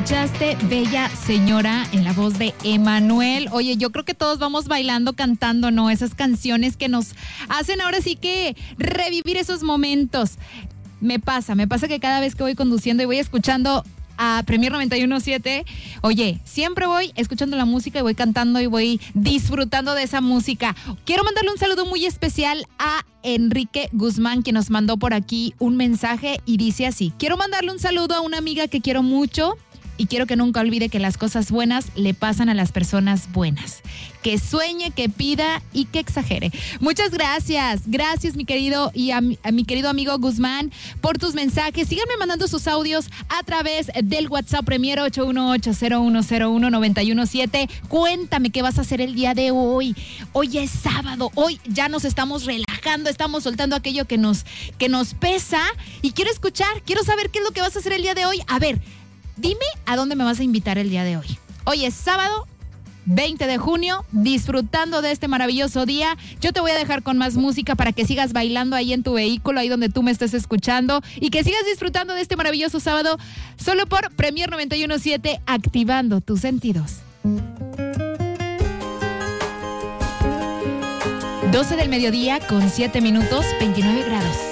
Escuchaste Bella Señora en la voz de Emanuel. Oye, yo creo que todos vamos bailando, cantando, ¿no? Esas canciones que nos hacen ahora sí que revivir esos momentos. Me pasa que cada vez que voy conduciendo y voy escuchando a Premier 91.7, oye, siempre voy escuchando la música y voy cantando y voy disfrutando de esa música. Quiero mandarle un saludo muy especial a Enrique Guzmán, que nos mandó por aquí un mensaje y dice así: quiero mandarle un saludo a una amiga que quiero mucho y quiero que nunca olvide que las cosas buenas le pasan a las personas buenas. Que sueñe, que pida y que exagere. Muchas gracias. Gracias, mi querido y a mi querido amigo Guzmán, por tus mensajes. Síganme mandando sus audios a través del WhatsApp Premier 818-0101-917. Cuéntame qué vas a hacer el día de hoy. Hoy es sábado. Hoy ya nos estamos relajando, estamos soltando aquello que nos pesa. Y quiero saber qué es lo que vas a hacer el día de hoy. A ver, dime a dónde me vas a invitar el día de hoy. Hoy es sábado 20 de junio, disfrutando de este maravilloso día. Yo te voy a dejar con más música para que sigas bailando ahí en tu vehículo, ahí donde tú me estés escuchando, y que sigas disfrutando de este maravilloso sábado solo por Premier 91.7, activando tus sentidos. 12 del mediodía con 7 minutos, 29 grados.